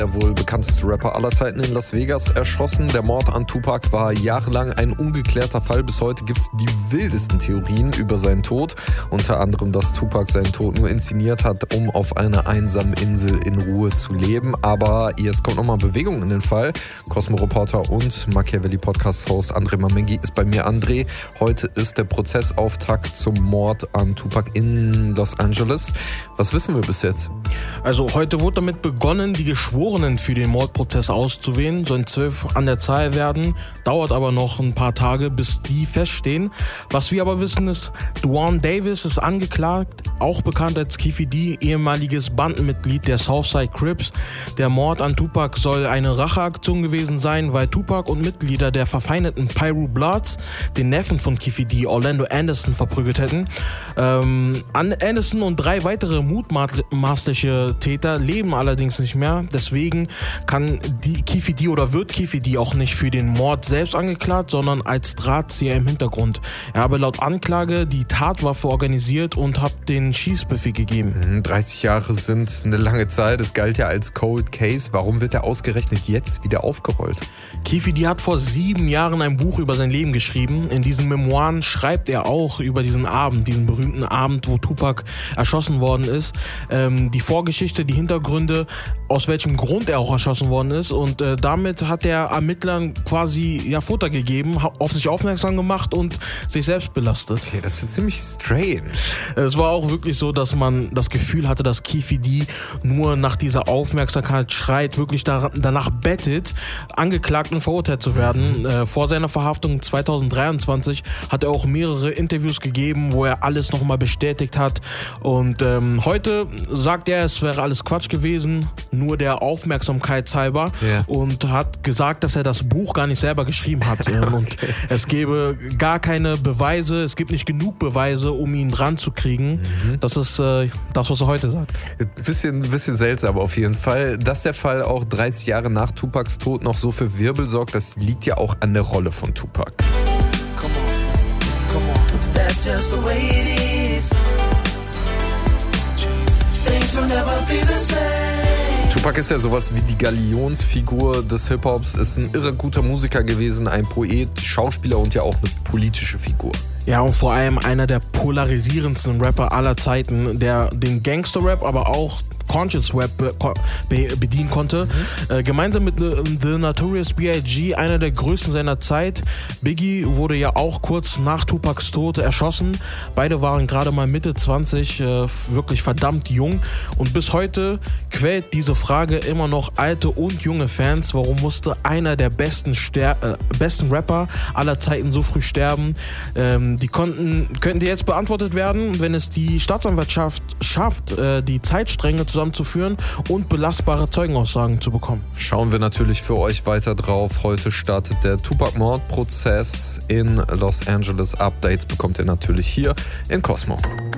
Der wohl bekannteste Rapper aller Zeiten in Las Vegas erschossen. Der Mord an Tupac war jahrelang ein ungeklärter Fall. Bis heute gibt es die wildesten Theorien über seinen Tod. Unter anderem, dass Tupac seinen Tod nur inszeniert hat, um auf einer einsamen Insel in Ruhe zu leben. Aber jetzt kommt nochmal Bewegung in den Fall. Cosmo-Reporter und Machiavelli-Podcast-Host André Mamengi ist bei mir. André, heute ist der Prozessauftakt zum Mord an Tupac in Los Angeles. Was wissen wir bis jetzt? Also heute wurde damit begonnen, die Geschworenen für den Mordprozess auszuwählen. Sollen 12 an der Zahl werden, dauert aber noch ein paar Tage, bis die feststehen. Was wir aber wissen ist, Duane Davis ist angeklagt, auch bekannt als Keffe D, ehemaliges Bandenmitglied der Southside Crips. Der Mord an Tupac soll eine Racheaktion gewesen sein, weil Tupac und Mitglieder der verfeindeten Piru Bloods den Neffen von Keffe D, Orlando Anderson, verprügelt hätten. Anderson und 3 weitere mutmaßliche Täter leben allerdings nicht mehr. Deswegen kann Keffe D oder wird Keffe D auch nicht für den Mord selbst angeklagt, sondern als Drahtzieher im Hintergrund. Er habe laut Anklage die Tatwaffe organisiert und hat den Schießbefehl gegeben. 30 Jahre sind eine lange Zeit. Es galt ja als Cold Case. Warum wird er ausgerechnet jetzt wieder aufgerollt? Keffe D hat vor 7 Jahren ein Buch über sein Leben geschrieben. In diesen Memoiren schreibt er auch über diesen Abend, diesen berühmten Abend, wo Tupac erschossen worden ist. Die Vorgeschichte, die Hintergründe, aus welchem Grund er auch erschossen worden ist. Und damit hat er Ermittlern quasi Futter gegeben, auf sich aufmerksam gemacht und sich selbst belastet. Okay, das ist ziemlich strange. Es war auch wirklich so, dass man das Gefühl hatte, dass Keffe D nur nach dieser Aufmerksamkeit schreit, wirklich danach bettet, angeklagt und verurteilt zu werden. Vor seiner Verhaftung 2023 hat er auch mehrere Interviews gegeben, wo er alles nochmal bestätigt hat. Und heute sagt er, es wäre alles Quatsch gewesen, nur der Aufmerksamkeit halber, und hat gesagt, dass er das Buch gar nicht selber geschrieben hat. Und es gäbe gar keine Beweise, es gibt nicht genug Beweise, um ihn dran zu kriegen. Das ist das, was er heute sagt. Bisschen seltsam auf jeden Fall. Dass der Fall auch 30 Jahre nach Tupacs Tod noch so für Wirbel sorgt, das liegt ja auch an der Rolle von Tupac. Come on, that's just the way it is. Things will never be the same. Tupac ist ja sowas wie die Galionsfigur des Hip-Hops, ist ein irre guter Musiker gewesen, ein Poet, Schauspieler und ja auch eine politische Figur. Ja, und vor allem einer der polarisierendsten Rapper aller Zeiten, der den Gangster-Rap, aber auch Conscious Rap bedienen konnte. Gemeinsam mit The Notorious B.I.G., einer der größten seiner Zeit. Biggie wurde ja auch kurz nach Tupacs Tod erschossen. Beide waren gerade mal Mitte 20, wirklich verdammt jung. Und bis heute quält diese Frage immer noch alte und junge Fans. Warum musste einer der besten Rapper aller Zeiten so früh sterben? Die könnten dir jetzt beantwortet werden, wenn es die Staatsanwaltschaft schafft, die Zeitstränge zusammenzuführen und belastbare Zeugenaussagen zu bekommen. Schauen wir natürlich für euch weiter drauf. Heute startet der Tupac-Mordprozess in Los Angeles. Updates bekommt ihr natürlich hier in Cosmo.